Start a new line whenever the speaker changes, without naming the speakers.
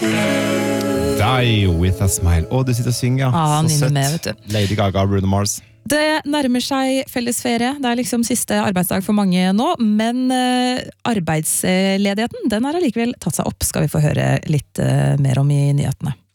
Die with a smile. Å, du sitter og synger. Så
Nynner
søtt.
med, vet du.
Lady Gaga, Bruno Mars.
Det nærmer seg fellesferie. Det liksom siste arbeidsdag for mange nå, men arbeidsledigheten, den har allikevel tatt seg opp, skal vi få høre litt mer om i nyhetene.